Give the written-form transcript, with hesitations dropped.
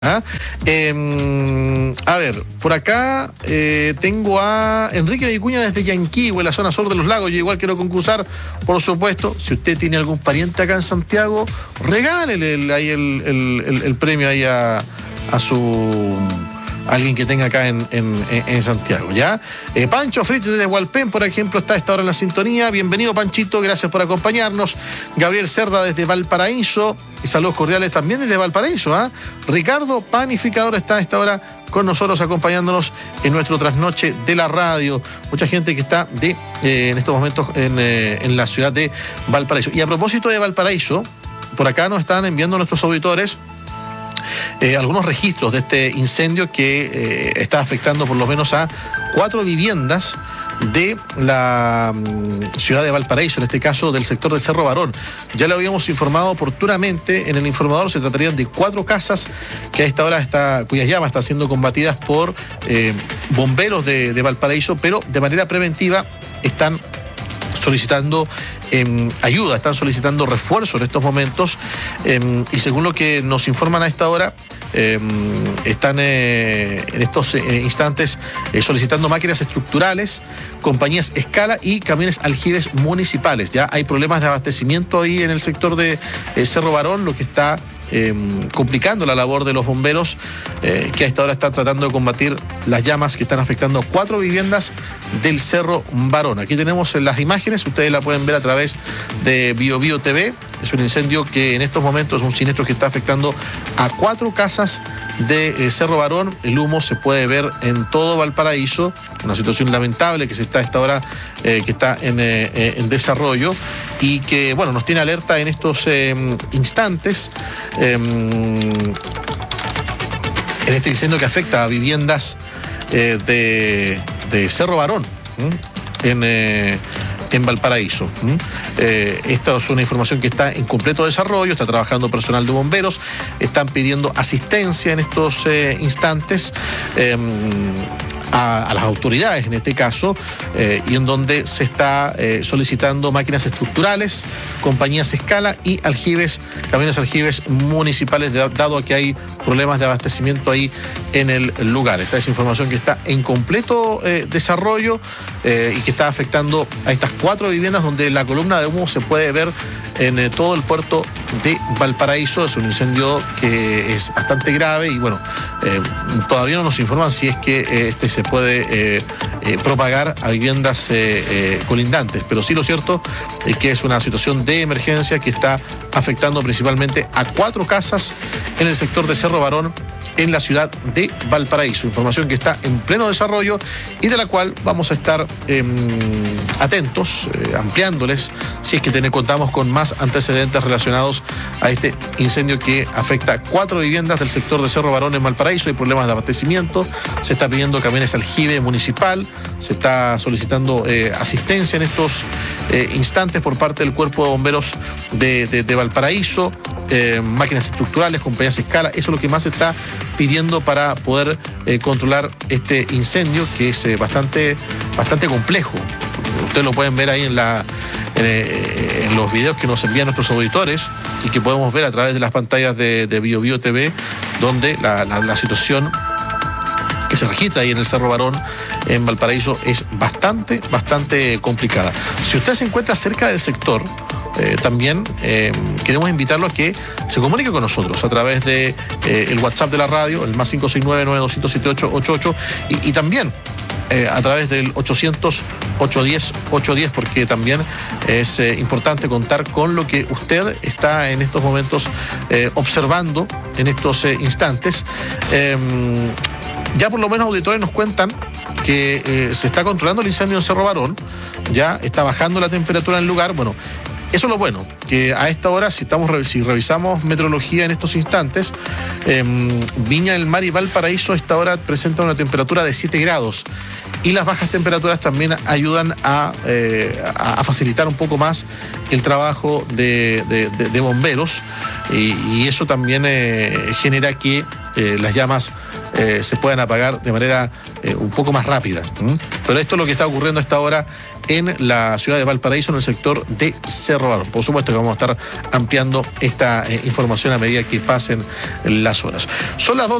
¿Ah? A ver, por acá tengo a Enrique Vicuña desde Yanquihue, en la zona sur de los lagos. Yo igual quiero concursar, por supuesto. Si usted tiene algún pariente acá en Santiago, regálele el premio ahí a alguien que tenga acá en Santiago, ¿ya? Pancho Fritz desde Hualpén, por ejemplo, está a esta hora en la sintonía. Bienvenido, Panchito, gracias por acompañarnos. Gabriel Cerda desde Valparaíso, y saludos cordiales también desde Valparaíso, ¿ah? Ricardo Panificador está a esta hora con nosotros acompañándonos en nuestro trasnoche de la radio. Mucha gente que está en estos momentos en la ciudad de Valparaíso. Y a propósito de Valparaíso, por acá nos están enviando nuestros auditores algunos registros de este incendio que está afectando por lo menos a 4 viviendas de la ciudad de Valparaíso, en este caso del sector de Cerro Barón. Ya lo habíamos informado oportunamente en el informador. Se trataría de 4 casas que a esta hora cuyas llamas están siendo combatidas por bomberos de Valparaíso, pero de manera preventiva están solicitando ayuda, están solicitando refuerzo en estos momentos, y según lo que nos informan a esta hora, están en estos instantes solicitando máquinas estructurales, compañías escala y camiones aljibes municipales. Ya hay problemas de abastecimiento ahí en el sector de Cerro Barón, lo que está complicando la labor de los bomberos, que a esta hora están tratando de combatir las llamas que están afectando 4 viviendas del Cerro Barón. Aquí tenemos las imágenes, ustedes la pueden ver a través de BioBio TV. Es un incendio que en estos momentos es un siniestro que está afectando a 4 casas de Cerro Barón. El humo se puede ver en todo Valparaíso, una situación lamentable que se está a esta hora, que está en desarrollo, y que, bueno, nos tiene alerta en estos instantes, en este incendio que afecta a viviendas de Cerro Barón, en Valparaíso. Esta es una información que está en completo desarrollo, está trabajando personal de bomberos, están pidiendo asistencia en estos instantes a las autoridades en este caso, y en donde se está solicitando máquinas estructurales, compañías escala y camiones aljibes municipales, dado que hay problemas de abastecimiento ahí en el lugar. Esta es información que está en completo desarrollo, y que está afectando a estas 4 viviendas donde la columna de humo se puede ver en todo el puerto de Valparaíso. Es un incendio que es bastante grave y, bueno, todavía no nos informan si es que este se puede propagar a viviendas colindantes, pero sí lo cierto es que es una situación de emergencia que está afectando principalmente a 4 casas en el sector de Cerro Barón, en la ciudad de Valparaíso. Información que está en pleno desarrollo y de la cual vamos a estar atentos, ampliándoles, si es que contamos con más antecedentes relacionados a este incendio que afecta a 4 viviendas del sector de Cerro Barón en Valparaíso. Hay problemas de abastecimiento, se está pidiendo camiones aljibe municipal, se está solicitando asistencia en estos instantes por parte del Cuerpo de Bomberos de Valparaíso, máquinas estructurales, compañías escala. Eso es lo que más se está pidiendo para poder controlar este incendio, que es bastante complejo. Ustedes lo pueden ver ahí en los videos que nos envían nuestros auditores y que podemos ver a través de las pantallas de BioBio TV, donde la situación que se registra ahí en el Cerro Barón, en Valparaíso, es bastante complicada. Si usted se encuentra cerca del sector, también queremos invitarlo a que se comunique con nosotros a través de el WhatsApp de la radio, el más 569-9200-7888, y también a través del 800-810-810, porque también es importante contar con lo que usted está en estos momentos observando en estos instantes. Ya por lo menos auditores nos cuentan que se está controlando el incendio en Cerro Barón, ya está bajando la temperatura en el lugar. Bueno, eso es lo bueno, que a esta hora, si revisamos meteorología en estos instantes, Viña del Mar y Valparaíso a esta hora presentan una temperatura de 7 grados. Y las bajas temperaturas también ayudan a facilitar un poco más el trabajo de bomberos, y eso también genera que las llamas se puedan apagar de manera un poco más rápida. Pero esto es lo que está ocurriendo a esta hora en la ciudad de Valparaíso, en el sector de Cerro Barón. Por supuesto que vamos a estar ampliando esta información a medida que pasen las horas. Son las 2